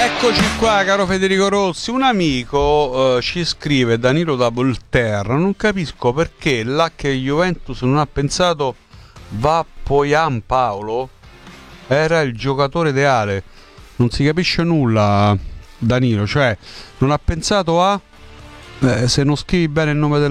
Eccoci qua, caro Federico Rossi. Un amico ci scrive, Danilo da Volterra: non capisco perché l'H Juventus non ha pensato Vapoian Paolo era il giocatore ideale. Non si capisce nulla, Danilo, cioè non ha pensato a se non scrivi bene il nome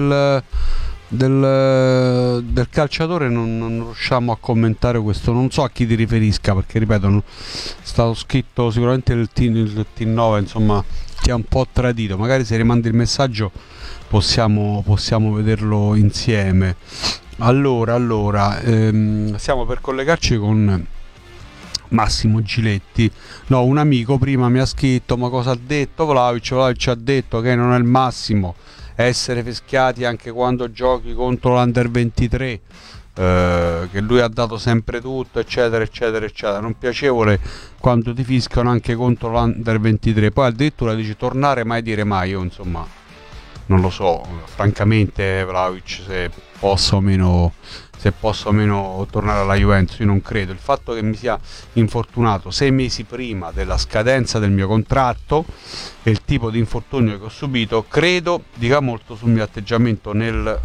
del calciatore non riusciamo a commentare questo. Non so a chi ti riferisca, perché ripeto, è stato scritto sicuramente il T9, insomma ti ha un po' tradito. Magari se rimandi il messaggio possiamo vederlo insieme. Allora stiamo per collegarci con Massimo Giletti. No, un amico prima mi ha scritto: ma cosa ha detto Vlahovic ha detto che non è il massimo essere fischiati anche quando giochi contro l'Under 23, che lui ha dato sempre tutto, eccetera eccetera eccetera. Non piacevole quando ti fischiano anche contro l'Under 23. Poi addirittura dice tornare mai dire mai. Io insomma non lo so francamente Vlahovic se possa o meno tornare alla Juventus. Io non credo. Il fatto che mi sia infortunato 6 mesi prima della scadenza del mio contratto e il tipo di infortunio che ho subito credo dica molto sul mio atteggiamento nel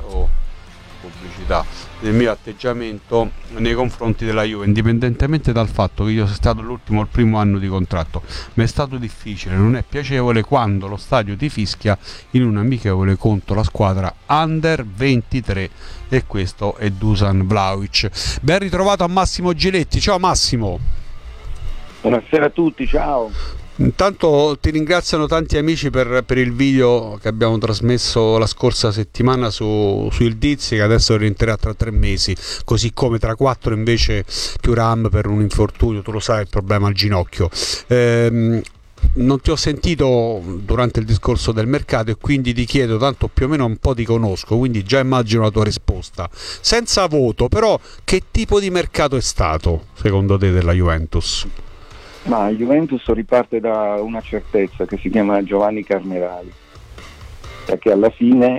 mio atteggiamento nei confronti della Juve, indipendentemente dal fatto che io sia stato l'ultimo il primo anno di contratto. Ma è stato difficile, non è piacevole quando lo stadio ti fischia in un amichevole contro la squadra Under 23, e questo è Dusan Vlahovic. Ben ritrovato a Massimo Giletti. Ciao Massimo. Buonasera a tutti, ciao. Intanto ti ringraziano tanti amici per il video che abbiamo trasmesso la scorsa settimana su Il Dizzi, che adesso rientrerà tra 3 mesi, così come tra 4 invece Thuram per un infortunio. Tu lo sai, il problema al ginocchio. Non ti ho sentito durante il discorso del mercato e quindi ti chiedo, tanto più o meno un po' ti conosco, quindi già immagino la tua risposta. Senza voto, però, che tipo di mercato è stato secondo te della Juventus? Ma Juventus riparte da una certezza che si chiama Giovanni Carnerali, perché alla fine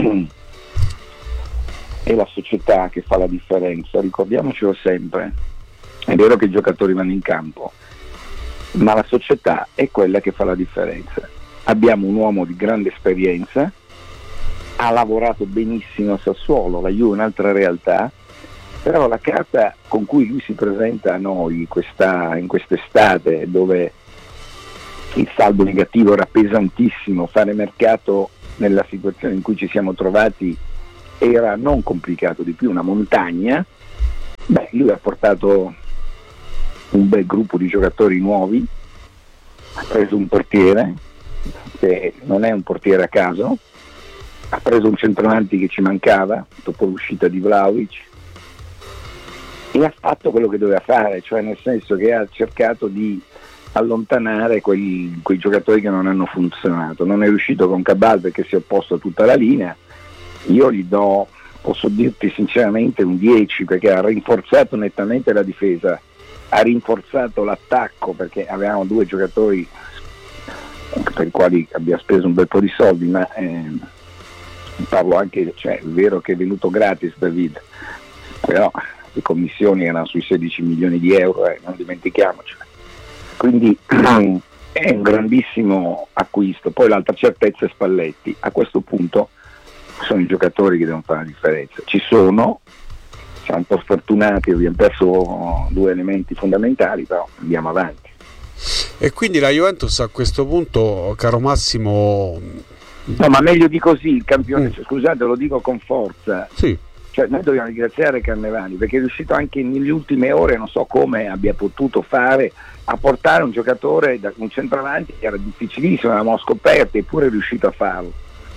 è la società che fa la differenza, ricordiamocelo sempre. È vero che i giocatori vanno in campo, ma la società è quella che fa la differenza. Abbiamo un uomo di grande esperienza, ha lavorato benissimo a Sassuolo, la Juve è un'altra realtà, però la carta con cui lui si presenta a noi in quest'estate, dove il saldo negativo era pesantissimo, fare mercato nella situazione in cui ci siamo trovati era non complicato di più, una montagna. Lui ha portato un bel gruppo di giocatori nuovi, ha preso un portiere che non è un portiere a caso, ha preso un centravanti che ci mancava dopo l'uscita di Vlahovic e ha fatto quello che doveva fare, cioè nel senso che ha cercato di allontanare quei giocatori che non hanno funzionato. Non è riuscito con Cabal perché si è opposto a tutta la linea. Io gli do, posso dirti sinceramente, un 10, perché ha rinforzato nettamente la difesa, ha rinforzato l'attacco, perché avevamo 2 giocatori per i quali abbiamo speso un bel po' di soldi, ma parlo anche, cioè è vero che è venuto gratis David, però le commissioni erano sui 16 milioni di euro, non dimentichiamocelo. Quindi è un grandissimo acquisto. Poi l'altra certezza è Spalletti. A questo punto sono i giocatori che devono fare la differenza. Siamo un po' sfortunati, abbiamo perso 2 elementi fondamentali, però andiamo avanti. E quindi la Juventus a questo punto, caro Massimo... No, ma meglio di così, il campione, scusate, lo dico con forza. Sì. Cioè, noi dobbiamo ringraziare Carnevali perché è riuscito anche nelle ultime ore, non so come abbia potuto fare, a portare un giocatore da un centravanti che era difficilissimo, l'avevamo scoperto, eppure è riuscito a farlo.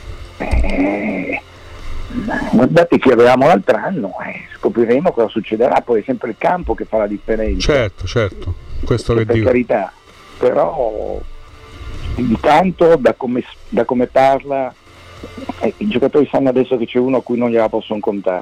Guardate che avevamo l'altro anno, scopriremo cosa succederà. Poi è sempre il campo che fa la differenza. Certo, questo che per dico. Carità, però intanto da come parla, i giocatori sanno adesso che c'è uno a cui non gliela possono contare.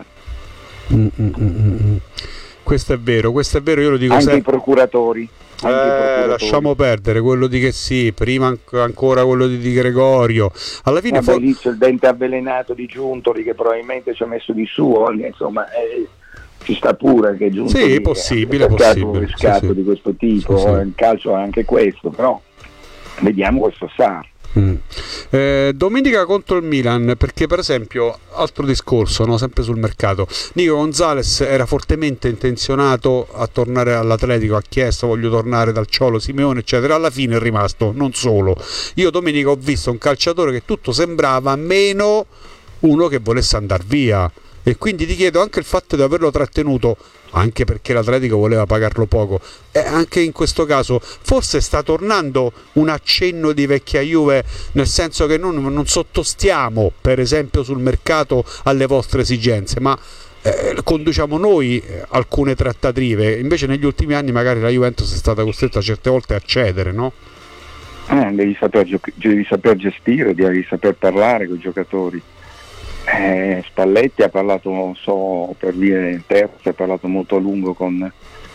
Questo è vero, io lo dico anche sempre. I procuratori. Lasciamo perdere quello di che sì, prima ancora quello di Gregorio. Alla fine lì c'è il dente avvelenato di Giuntoli che probabilmente ci ha messo di suo, insomma ci sta pure che Giuntoli è possibile un riscatto di questo tipo. Sì. Il calcio ha anche questo, però vediamo questo Sarr. Domenica contro il Milan, perché per esempio, altro discorso, no? Sempre sul mercato, Nico Gonzalez era fortemente intenzionato a tornare all'Atletico, ha chiesto voglio tornare dal Cholo Simeone eccetera, alla fine è rimasto. Non solo, io domenica ho visto un calciatore che tutto sembrava meno uno che volesse andare via, e quindi ti chiedo anche il fatto di averlo trattenuto, anche perché l'Atletico voleva pagarlo poco, e anche in questo caso forse sta tornando un accenno di vecchia Juve, nel senso che non sottostiamo per esempio sul mercato alle vostre esigenze, ma conduciamo noi alcune trattative, invece negli ultimi anni magari la Juventus è stata costretta certe volte a cedere, no? Devi saper gestire, devi saper parlare con i giocatori. Spalletti ha parlato, non so, per vie terze, ha parlato molto a lungo con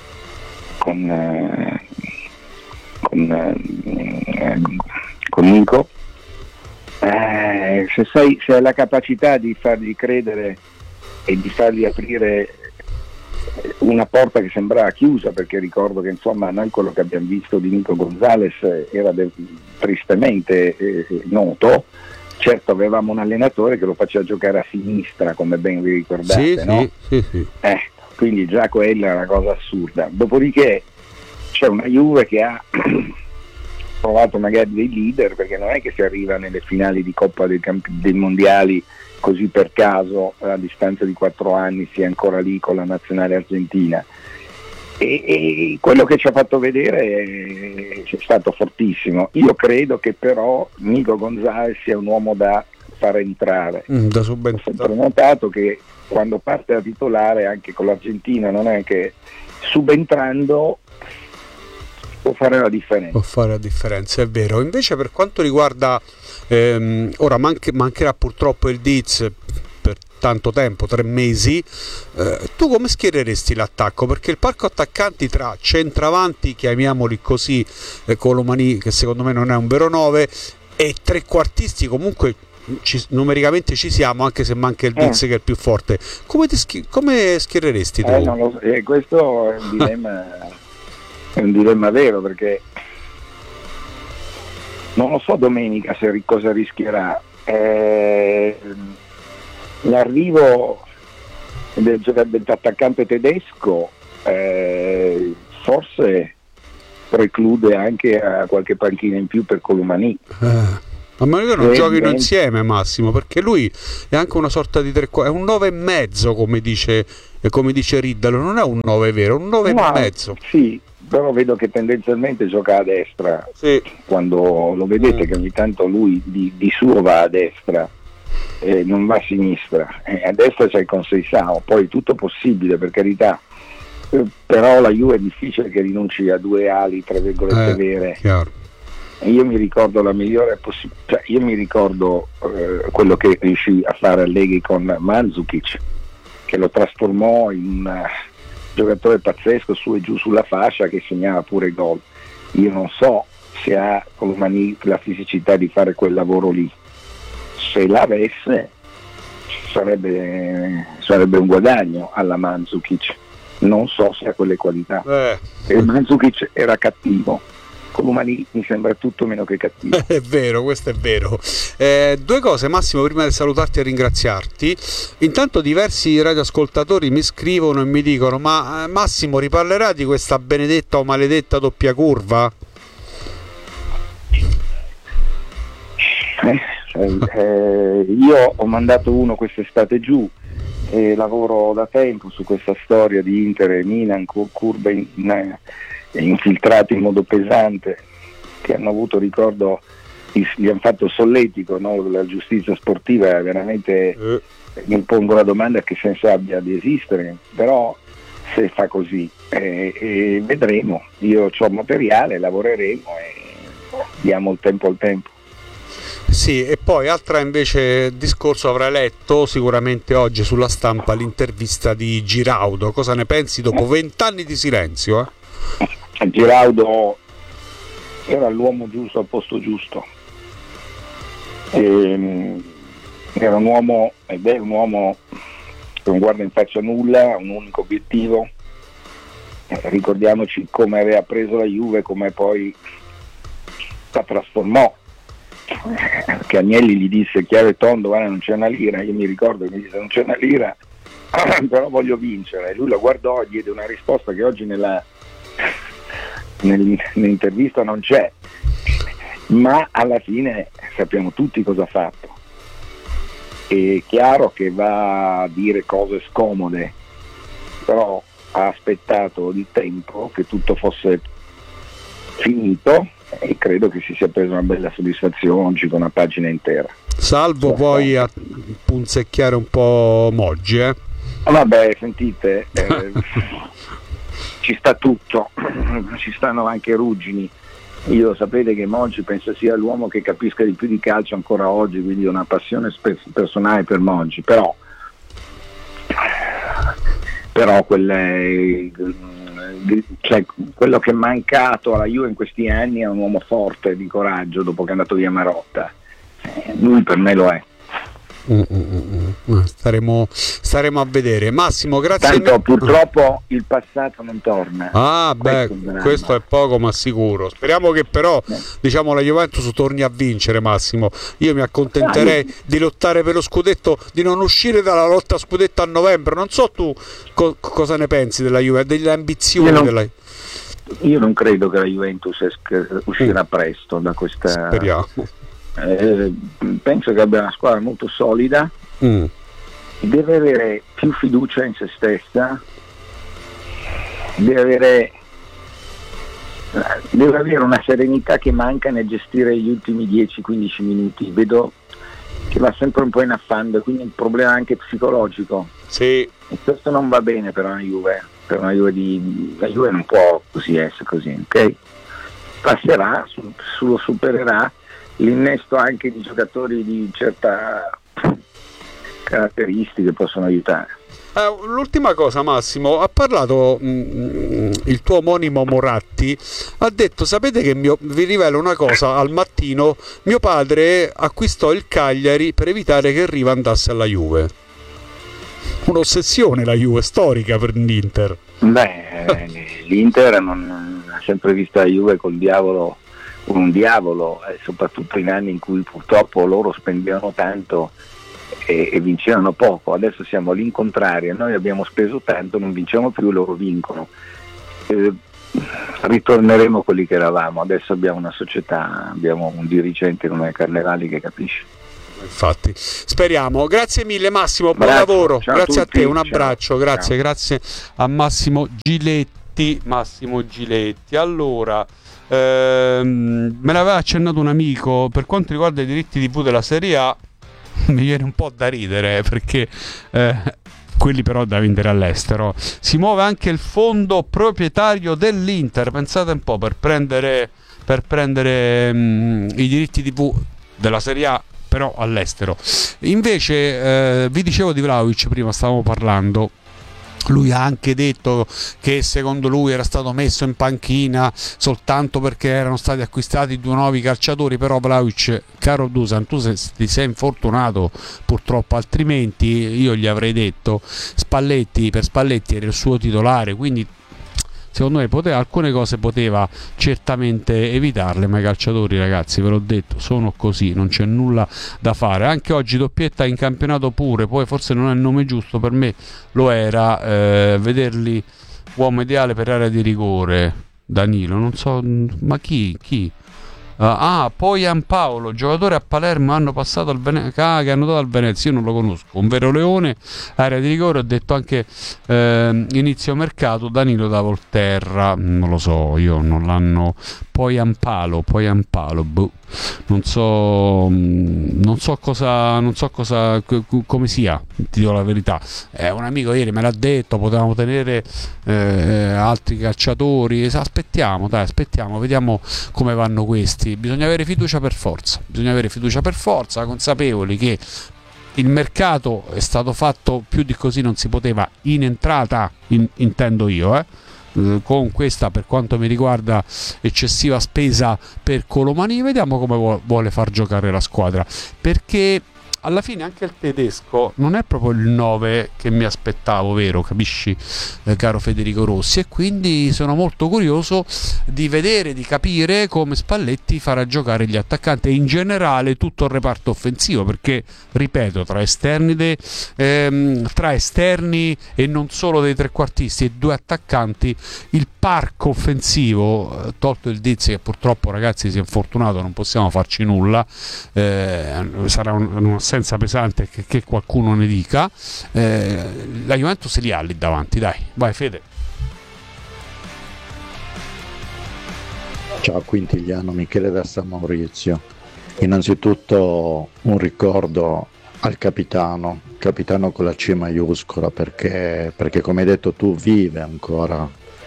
Nico. Se hai la capacità di fargli credere e di fargli aprire una porta che sembrava chiusa, perché ricordo che insomma noi quello che abbiamo visto di Nico Gonzalez era tristemente noto. Certo, avevamo un allenatore che lo faceva giocare a sinistra, come ben vi ricordate, sì, no? Sì. Quindi già quella è una cosa assurda. Dopodiché c'è una Juve che ha trovato magari dei leader, perché non è che si arriva nelle finali di Coppa dei Mondiali così per caso, a distanza di 4 anni si è ancora lì con la nazionale argentina. E quello che ci ha fatto vedere è stato fortissimo. Io credo che però Nico Gonzalez sia un uomo da far entrare. Da Ho sempre notato che quando parte da titolare anche con l'Argentina non è che subentrando può fare la differenza. Può fare la differenza, è vero. Invece per quanto riguarda ora mancherà purtroppo il Diz per tanto tempo, 3 mesi, tu come schiereresti l'attacco? Perché il parco attaccanti tra centravanti, chiamiamoli così, Colomani che secondo me non è un vero 9, e trequartisti comunque numericamente ci siamo, anche se manca il Diz che è il più forte. Come schiereresti tu? Questo è un dilemma vero, perché non lo so domenica cosa rischierà. L'arrivo dell'attaccante tedesco forse preclude anche a qualche panchina in più per Colomani. A meno che non giochino insieme, Massimo, perché lui è anche una sorta di è un 9,5 come dice Riddalo, non è un 9 vero, un 9,5. Sì, però vedo che tendenzialmente gioca a destra, sì. Quando lo vedete che ogni tanto lui di suo va a destra, non va a sinistra, a destra c'è il Conceição, poi tutto possibile per carità, però la Juve è difficile che rinunci a 2 ali tra virgolette vere. Chiaro. Io mi ricordo la migliore possibilità, io mi ricordo quello che riuscì a fare Allegri con Mandzukic, che lo trasformò in un giocatore pazzesco su e giù sulla fascia, che segnava pure gol. Io non so se ha Colomani la fisicità di fare quel lavoro lì. Se l'avesse sarebbe un guadagno alla Mandzukic. Non so se ha quelle qualità. Mandzukic era cattivo, Colomani mi sembra tutto meno che cattivo. È vero, questo è vero. 2 cose, Massimo, prima di salutarti e ringraziarti. Intanto diversi radioascoltatori mi scrivono e mi dicono: ma Massimo riparlerà di questa benedetta o maledetta doppia curva? Io ho mandato uno quest'estate giù e lavoro da tempo su questa storia di Inter e Milan, curve infiltrati in modo pesante, che hanno avuto, ricordo, gli hanno fatto solletico, no? La giustizia sportiva è veramente, mi pongo la domanda che senso abbia di esistere, però se fa così vedremo. Io ho materiale, lavoreremo e diamo il tempo al tempo. Sì, e poi altra invece discorso, avrai letto sicuramente oggi sulla stampa l'intervista di Giraudo. Cosa ne pensi dopo 20 anni di silenzio? Giraudo era l'uomo giusto al posto giusto, era un uomo ed è un uomo che non guarda in faccia nulla, ha un unico obiettivo. Ricordiamoci come aveva preso la Juve, come poi la trasformò, che Agnelli gli disse chiaro e tondo: guarda, non c'è una lira. Io mi ricordo che mi disse: non c'è una lira, però voglio vincere. E lui la guardò e diede una risposta che oggi nell'intervista non c'è, ma alla fine sappiamo tutti cosa ha fatto. È chiaro che va a dire cose scomode, però ha aspettato il tempo che tutto fosse finito e credo che si sia preso una bella soddisfazione oggi con una pagina intera. Salvo poi a punzecchiare un po' Moggi, Vabbè, sentite, ci sta tutto, ci stanno anche ruggini. Io sapete che Moggi penso sia l'uomo che capisca di più di calcio ancora oggi, quindi ho una passione personale per Moggi, però quello che è mancato alla Juve in questi anni è un uomo forte, di coraggio, dopo che è andato via Marotta. Lui per me lo è. Staremo a vedere. Massimo, grazie. Tanto purtroppo il passato non torna. Questo è poco ma sicuro. Speriamo che però diciamo la Juventus torni a vincere, Massimo. Io mi accontenterei di lottare per lo scudetto, di non uscire dalla lotta a scudetto a novembre. Non so tu cosa ne pensi della Juve, delle ambizioni io non credo che la Juventus uscirà presto da questa. Speriamo. Penso che abbia una squadra molto solida, deve avere più fiducia in se stessa, deve avere una serenità che manca nel gestire gli ultimi 10-15 minuti. Vedo che va sempre un po' in affanno, quindi il problema è anche psicologico. Sì. E questo non va bene per una Juve. La Juve non può così essere così, ok? Passerà, lo supererà. L'innesto anche di giocatori di certa caratteristiche possono aiutare. L'ultima cosa, Massimo, ha parlato il tuo omonimo Moratti, ha detto: sapete che vi rivelo una cosa, al mattino mio padre acquistò il Cagliari per evitare che Riva andasse alla Juve. Un'ossessione la Juve, storica per l'Inter. L'Inter non ha sempre visto la Juve col diavolo, un diavolo, soprattutto in anni in cui purtroppo loro spendevano tanto e vincevano poco. Adesso siamo all'incontrario, noi abbiamo speso tanto, non vinciamo più, loro vincono. Ritorneremo quelli che eravamo. Adesso abbiamo una società, abbiamo un dirigente come Carnevali che capisce. Infatti, speriamo. Grazie mille Massimo, buon lavoro. Grazie a te, un abbraccio. Grazie a Massimo Giletti. Allora, me l'aveva accennato un amico per quanto riguarda i diritti TV della Serie A. Mi viene un po' da ridere perché quelli però da vendere all'estero. Si muove anche il fondo proprietario dell'Inter, pensate un po', per prendere i diritti TV della Serie A però all'estero. Invece vi dicevo di Vlahovic, prima stavamo parlando. Lui ha anche detto che secondo lui era stato messo in panchina soltanto perché erano stati acquistati 2 nuovi calciatori, però Vlahovic, caro Dusan, tu ti sei infortunato purtroppo, altrimenti io gli avrei detto per Spalletti era il suo titolare, quindi secondo me alcune cose poteva certamente evitarle, ma i calciatori, ragazzi, ve l'ho detto, sono così, non c'è nulla da fare. Anche oggi doppietta in campionato pure, poi forse non è il nome giusto, per me lo era, vederli uomo ideale per area di rigore, Danilo, non so, ma chi? Poi Gianpaolo, giocatore a Palermo, hanno passato che hanno dato al Venezia, io non lo conosco, un vero leone, area di rigore. Ho detto anche inizio mercato Danilo da Volterra, non lo so, io non l'hanno. Poi Gianpaolo, non so cosa come sia, ti dico la verità. Un amico ieri me l'ha detto, potevamo tenere altri calciatori. Aspettiamo, vediamo come vanno questi. Bisogna avere fiducia per forza, consapevoli che il mercato è stato fatto, più di così non si poteva in entrata, intendo io, con questa, per quanto mi riguarda, eccessiva spesa per Colomani. Vediamo come vuole far giocare la squadra, perché alla fine anche il tedesco non è proprio il 9 che mi aspettavo, vero? Capisci, caro Federico Rossi? E quindi sono molto curioso di vedere, di capire come Spalletti farà giocare gli attaccanti e in generale tutto il reparto offensivo, perché ripeto, tra esterni e non solo dei trequartisti e due attaccanti, il parco offensivo, tolto il Dizzi che purtroppo, ragazzi, si è infortunato, non possiamo farci nulla, sarà un'assenza pesante che qualcuno ne dica, la Juventus li ha lì davanti. Dai, vai Fede. Ciao Quintigliano, Michele da San Maurizio. Innanzitutto un ricordo al capitano con la C maiuscola, perché come hai detto tu vive ancora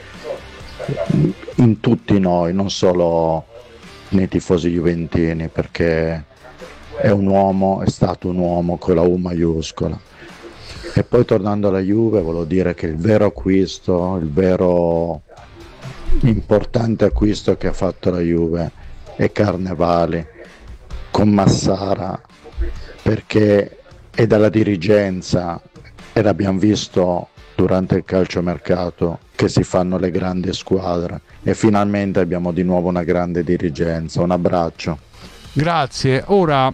in tutti noi, non solo nei tifosi juventini, perché è stato un uomo con la U maiuscola. E poi tornando alla Juve, volevo dire che il vero acquisto, il vero importante acquisto che ha fatto la Juve è Carnevali con Massara, perché è dalla dirigenza, e l'abbiamo visto durante il calciomercato, che si fanno le grandi squadre, e finalmente abbiamo di nuovo una grande dirigenza. Un abbraccio. Grazie. Ora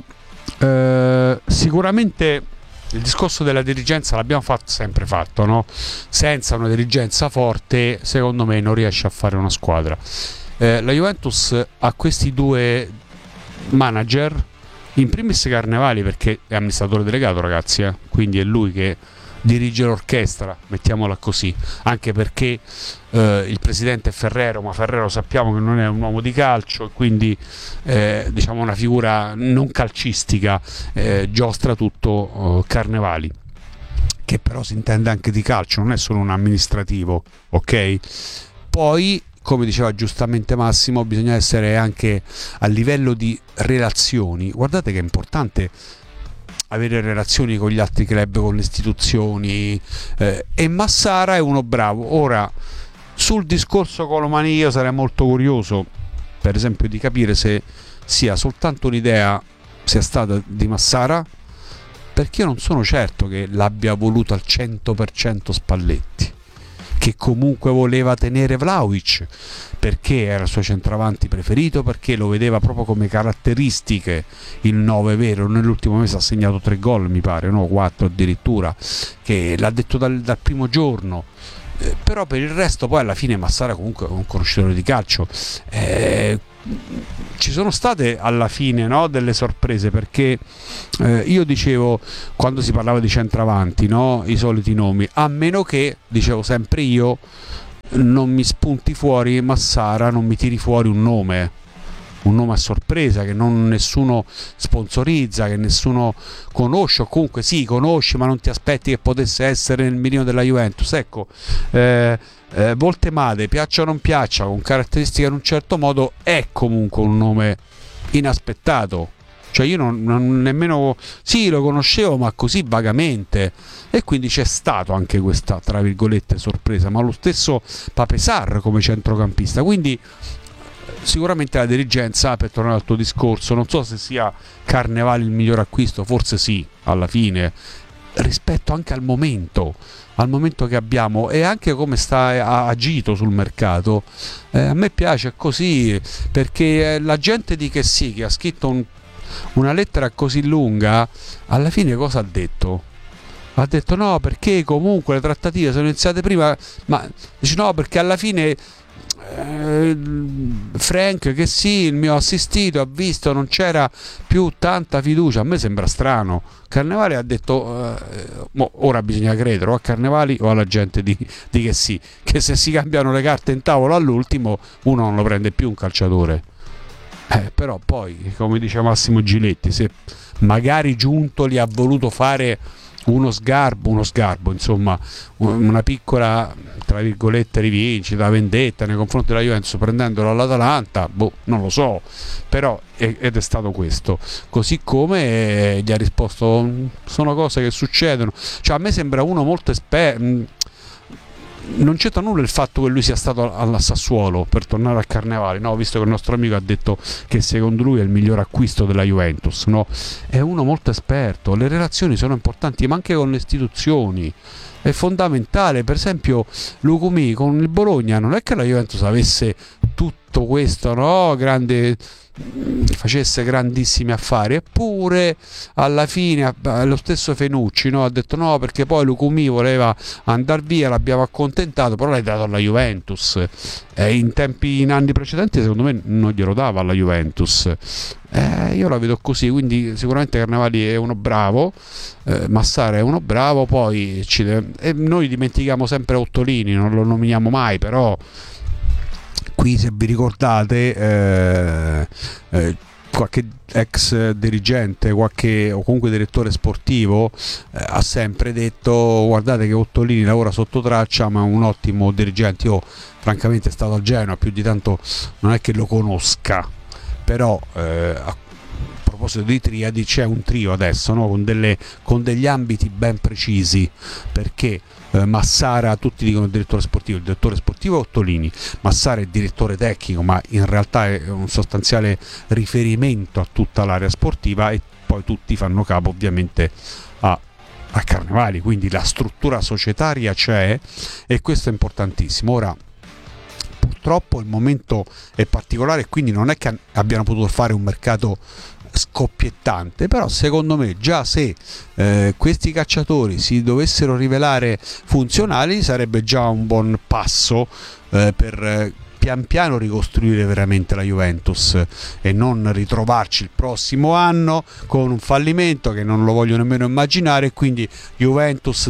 sicuramente il discorso della dirigenza l'abbiamo sempre fatto, no? Senza una dirigenza forte, secondo me, non riesce a fare una squadra. La Juventus ha questi due manager, in primis Carnevali, perché è amministratore delegato, ragazzi, quindi è lui che dirige l'orchestra, mettiamola così, anche perché il presidente è Ferrero, ma Ferrero sappiamo che non è un uomo di calcio, e quindi diciamo una figura non calcistica, giostra tutto Carnevali, che però si intende anche di calcio, non è solo un amministrativo, ok? Poi, come diceva giustamente Massimo, bisogna essere anche a livello di relazioni. Guardate che è importante avere relazioni con gli altri club, con le istituzioni, e Massara è uno bravo. Ora, sul discorso Colomani io sarei molto curioso, per esempio, di capire se sia soltanto un'idea sia stata di Massara, perché io non sono certo che l'abbia voluto al 100% Spalletti, che comunque voleva tenere Vlahovic perché era il suo centravanti preferito, perché lo vedeva proprio come caratteristiche il 9 vero. Nell'ultimo mese ha segnato 3 gol, mi pare, no? 4 addirittura, che l'ha detto dal primo giorno. Però per il resto poi alla fine Massara comunque è un conoscitore di calcio. Ci sono state alla fine, no, delle sorprese, perché io dicevo, quando si parlava di centravanti, no, i soliti nomi, a meno che, dicevo sempre io, non mi spunti fuori Massara, non mi tiri fuori un nome a sorpresa che nessuno sponsorizza, che nessuno conosce, o comunque sì, conosci ma non ti aspetti che potesse essere nel mirino della Juventus. Ecco, Voltemade, piaccia o non piaccia, con caratteristiche in un certo modo, è comunque un nome inaspettato. Cioè io non nemmeno, sì, lo conoscevo, ma così vagamente, e quindi c'è stato anche questa, tra virgolette, sorpresa. Ma lo stesso Pape Sarr come centrocampista, quindi sicuramente la dirigenza, per tornare al tuo discorso, non so se sia Carnevali il miglior acquisto, forse sì, alla fine, rispetto anche al momento che abbiamo e anche come sta agito sul mercato. A me piace così, perché la gente di Che sì, che ha scritto una lettera così lunga, alla fine cosa ha detto? Ha detto no, perché comunque le trattative sono iniziate prima, ma dice no, perché alla fine Frank, che sì, il mio assistito, ha visto non c'era più tanta fiducia. A me sembra strano. Carnevali ha detto ora bisogna credere o a Carnevali o alla gente di Che sì, che se si cambiano le carte in tavola all'ultimo uno non lo prende più un calciatore. Però poi, come dice Massimo Giletti, se magari Giuntoli ha voluto fare uno sgarbo, insomma, una piccola, tra virgolette, rivincita, vendetta nei confronti della Juventus prendendolo all'Atalanta, non lo so, però ed è stato questo. Così come gli ha risposto, sono cose che succedono. Cioè, a me sembra uno molto esperto, non c'entra nulla il fatto che lui sia stato alla Sassuolo, per tornare al Carnevale, no? Visto che il nostro amico ha detto che secondo lui è il miglior acquisto della Juventus, no? È uno molto esperto, le relazioni sono importanti, ma anche con le istituzioni è fondamentale. Per esempio Lukumi con il Bologna, non è che la Juventus avesse tutto questo, no? Facesse grandissimi affari, eppure alla fine lo stesso Fenucci, no? Ha detto no, perché poi Lukumi voleva andare via, l'abbiamo accontentato, però l'hai dato alla Juventus, in anni precedenti secondo me non glielo dava alla Juventus. Io la vedo così, quindi sicuramente Carnevali è uno bravo, Massara è uno bravo, poi e noi dimentichiamo sempre Ottolini, non lo nominiamo mai, però qui, se vi ricordate, qualche ex dirigente, o comunque direttore sportivo ha sempre detto: guardate che Ottolini lavora sotto traccia, ma è un ottimo dirigente. Io francamente è stato a Genoa, più di tanto non è che lo conosca, però a proposito di triadi, c'è un trio adesso, no? con degli ambiti ben precisi, perché Massara, tutti dicono il direttore sportivo è Ottolini, Massara è direttore tecnico, ma in realtà è un sostanziale riferimento a tutta l'area sportiva, e poi tutti fanno capo ovviamente a Carnevali, quindi la struttura societaria c'è, e questo è importantissimo. Ora purtroppo il momento è particolare, quindi non è che abbiano potuto fare un mercato scoppiettante, però secondo me già se questi cacciatori si dovessero rivelare funzionali sarebbe già un buon passo per pian piano ricostruire veramente la Juventus, e non ritrovarci il prossimo anno con un fallimento che non lo voglio nemmeno immaginare. Quindi Juventus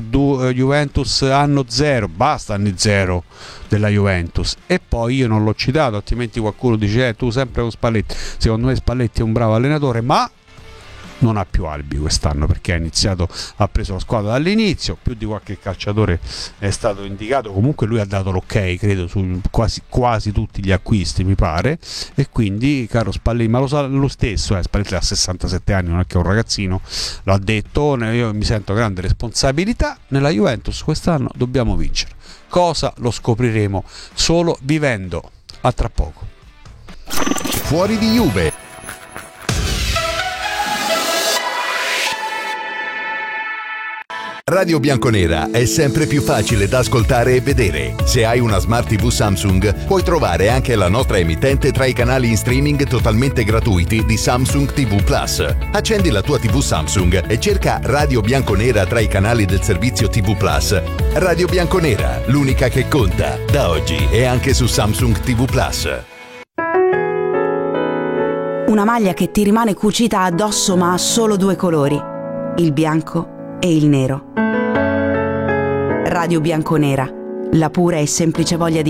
anno zero, basta anni zero della Juventus. E poi io non l'ho citato, altrimenti qualcuno dice tu sempre con Spalletti. Secondo me Spalletti è un bravo allenatore, ma non ha più alibi quest'anno, perché ha preso la squadra dall'inizio, più di qualche calciatore è stato indicato, comunque lui ha dato l'ok, credo, su quasi tutti gli acquisti, mi pare, e quindi caro Spalletti, ma lo sa lo stesso, Spalletti ha 67 anni, non è che è un ragazzino, l'ha detto, io mi sento grande responsabilità, nella Juventus quest'anno dobbiamo vincere. Cosa? Lo scopriremo solo vivendo. A tra poco. Fuori di Juve. Radio Bianconera è sempre più facile da ascoltare e vedere. Se hai una Smart TV Samsung, puoi trovare anche la nostra emittente tra i canali in streaming totalmente gratuiti di Samsung TV Plus. Accendi la tua TV Samsung e cerca Radio Bianconera tra i canali del servizio TV Plus. Radio Bianconera, l'unica che conta, da oggi e anche su Samsung TV Plus. Una maglia che ti rimane cucita addosso, ma ha solo due colori, il bianco e il nero. Radio Bianconera, la pura e semplice voglia di